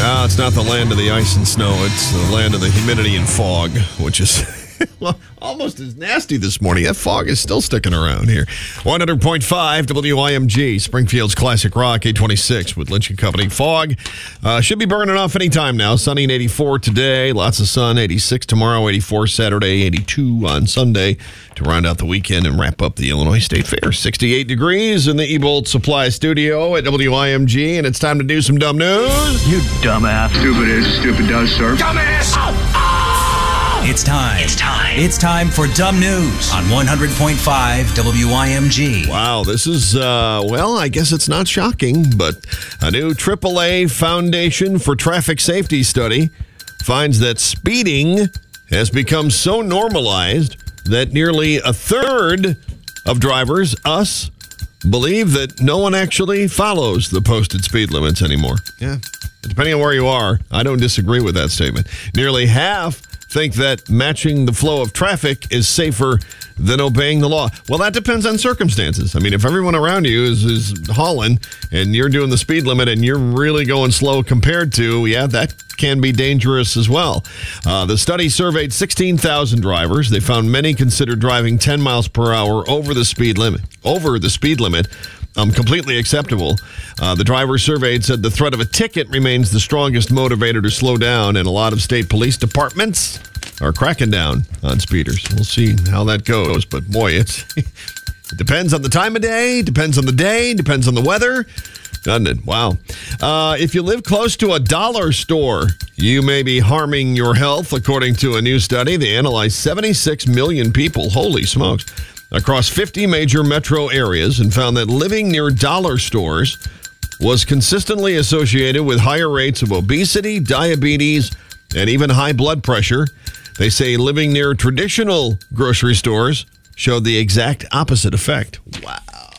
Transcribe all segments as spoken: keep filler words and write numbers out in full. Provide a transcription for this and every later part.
No, it's not the land of the ice and snow. It's the land of the humidity and fog, which is well, almost as nasty this morning. That fog is still sticking around here. one hundred point five W I M G, Springfield's Classic Rock, eight twenty-six with Lynch and Company. Fog uh, should be burning off anytime now. Sunny and eighty-four today. Lots of sun. eighty-six tomorrow, eighty-four Saturday, eighty-two on Sunday to round out the weekend and wrap up the Illinois State Fair. sixty-eight degrees in the Ebolt Supply Studio at W I M G, and it's time to do some dumb news. You dumbass. Stupid is, stupid does, sir. Dumbass! Oh, oh! It's time. It's time. It's time for Dumb News on one hundred point five W I M G. Wow, this is, uh, well, I guess it's not shocking, but a new triple A Foundation for Traffic Safety study finds that speeding has become so normalized that nearly a third of drivers, us, believe that no one actually follows the posted speed limits anymore. Yeah. Depending on where you are, I don't disagree with that statement. Nearly half think that matching the flow of traffic is safer than obeying the law. Well, that depends on circumstances. I mean, if everyone around you is, is hauling and you're doing the speed limit and you're really going slow compared to, yeah, that can be dangerous as well. Uh, the study surveyed sixteen thousand drivers. They found many considered driving ten miles per hour over the speed limit, over the speed limit. Um, completely acceptable. Uh, the driver surveyed said the threat of a ticket remains the strongest motivator to slow down, and a lot of state police departments are cracking down on speeders. We'll see how that goes, but boy, it's it depends on the time of day, depends on the day, depends on the weather, doesn't it? Wow. Uh, if you live close to a dollar store, you may be harming your health, according to a new study. They analyzed seventy-six million people. Holy smokes. Across fifty major metro areas, and found that living near dollar stores was consistently associated with higher rates of obesity, diabetes, and even high blood pressure. They say living near traditional grocery stores showed the exact opposite effect. Wow.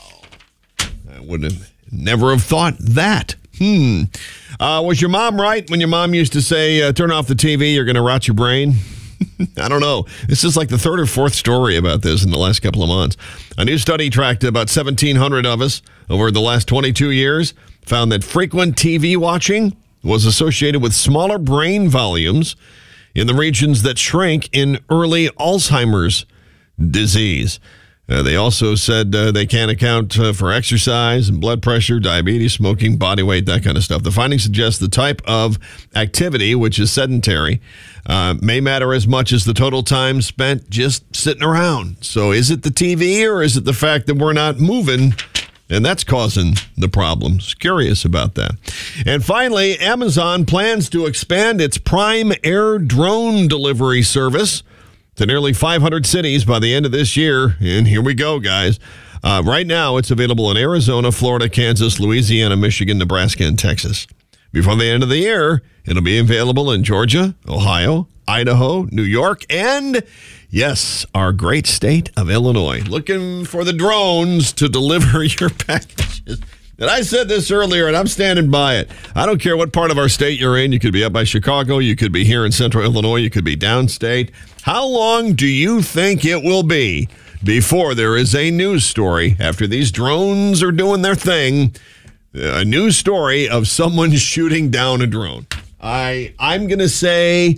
I would have never have thought that. Hmm. Uh, was your mom right when your mom used to say, uh, turn off the T V, you're going to rot your brain? I don't know. This is like the third or fourth story about this in the last couple of months. A new study tracked about seventeen hundred of us over the last twenty-two years, found that frequent T V watching was associated with smaller brain volumes in the regions that shrink in early Alzheimer's disease. Uh, they also said uh, they can't account uh, for exercise and blood pressure, diabetes, smoking, body weight, that kind of stuff. The findings suggest the type of activity, which is sedentary, uh, may matter as much as the total time spent just sitting around. So is it the T V or is it the fact that we're not moving? And that's causing the problems. Curious about that. And finally, Amazon plans to expand its Prime Air drone delivery service to nearly five hundred cities by the end of this year. And here we go, guys. Uh, right now, it's available in Arizona, Florida, Kansas, Louisiana, Michigan, Nebraska, and Texas. Before the end of the year, it'll be available in Georgia, Ohio, Idaho, New York, and, yes, our great state of Illinois. Looking for the drones to deliver your packages. And I said this earlier, and I'm standing by it. I don't care what part of our state you're in. You could be up by Chicago. You could be here in central Illinois. You could be downstate. How long do you think it will be before there is a news story after these drones are doing their thing? A news story of someone shooting down a drone. I, I'm going to say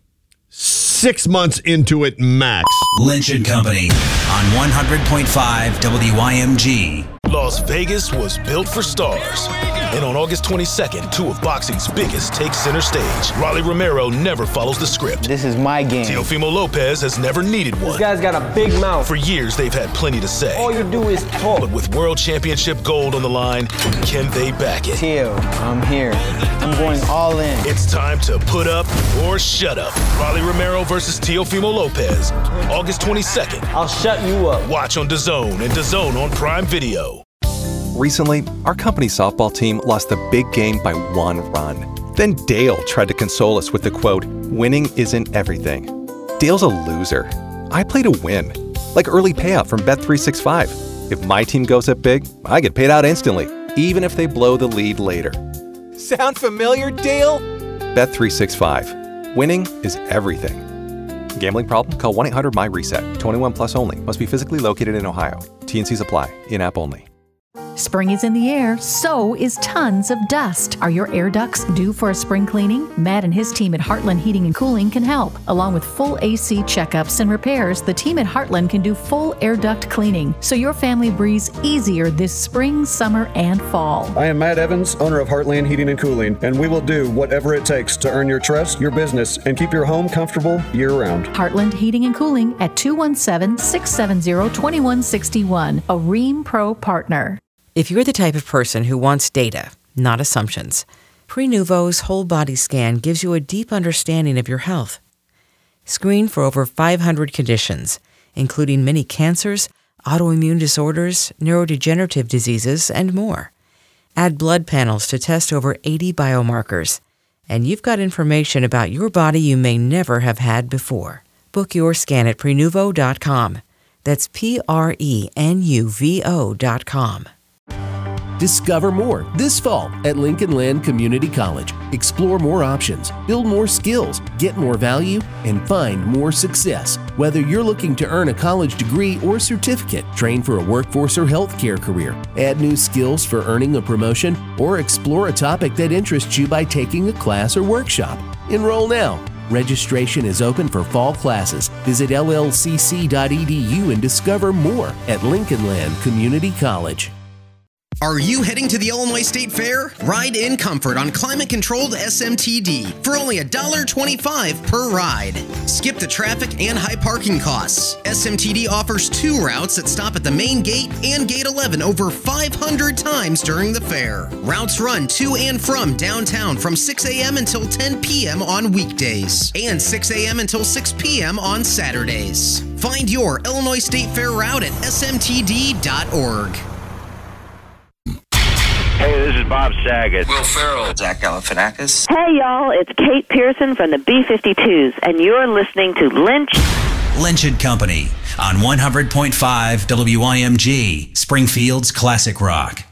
six months into it max. Lynch and Company on one hundred point five W I M G. Las Vegas was built for stars. And on August twenty-second, two of boxing's biggest take center stage. Rolly Romero never follows the script. This is my game. Teofimo Lopez has never needed one. This guy's got a big mouth. For years, they've had plenty to say. All you do is talk. But with world championship gold on the line, can they back it? Teo, I'm here. I'm going all in. It's time to put up or shut up. Rolly Romero versus Teofimo Lopez. August twenty-second. I'll shut you up. Watch on DAZN and DAZN on Prime Video. Recently, our company softball team lost the big game by one run. Then Dale tried to console us with the quote, "Winning isn't everything." Dale's a loser. I play to win. Like early payout from Bet three sixty-five. If my team goes up big, I get paid out instantly, even if they blow the lead later. Sound familiar, Dale? Bet three sixty-five. Winning is everything. Gambling problem? Call one eight hundred M Y RESET. twenty-one plus only. Must be physically located in Ohio. T and Cs apply. In-app only. Spring is in the air, so is tons of dust. Are your air ducts due for a spring cleaning? Matt and his team at Heartland Heating and Cooling can help. Along with full A C checkups and repairs, the team at Heartland can do full air duct cleaning, so your family breathes easier this spring, summer, and fall. I am Matt Evans, owner of Heartland Heating and Cooling, and we will do whatever it takes to earn your trust, your business, and keep your home comfortable year-round. Heartland Heating and Cooling at two one seven, six seven zero, two one six one, a Ream Pro partner. If you're the type of person who wants data, not assumptions, Prenuvo's whole body scan gives you a deep understanding of your health. Screen for over five hundred conditions, including many cancers, autoimmune disorders, neurodegenerative diseases, and more. Add blood panels to test over eighty biomarkers, and you've got information about your body you may never have had before. Book your scan at Prenuvo dot com. That's P R E N U V O dot com. Discover more this fall at Lincoln Land Community College. Explore more options, build more skills, get more value, and find more success. Whether you're looking to earn a college degree or certificate, train for a workforce or healthcare career, add new skills for earning a promotion, or explore a topic that interests you by taking a class or workshop. Enroll now. Registration is open for fall classes. Visit L L C C dot E D U and discover more at Lincoln Land Community College. Are you heading to the Illinois State Fair? Ride in comfort on climate-controlled S M T D for only one dollar and twenty-five cents per ride. Skip the traffic and high parking costs. S M T D offers two routes that stop at the main gate and gate eleven over five hundred times during the fair. Routes run to and from downtown from six a.m. until ten p.m. on weekdays and six a.m. until six p.m. on Saturdays. Find your Illinois State Fair route at S M T D dot org. Hey, this is Bob Saget. Will Ferrell. Zach Galifianakis. Hey, y'all, it's Kate Pearson from the B fifty-twos, and you're listening to Lynch. Lynch and Company on one hundred point five W I M G, Springfield's Classic Rock.